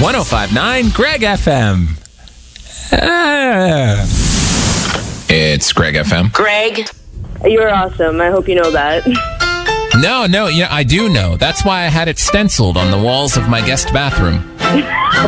105.9 Greg FM. It's Greg FM. Greg. You're awesome. I hope you know that. No, I do know. That's why I had it stenciled on the walls of my guest bathroom.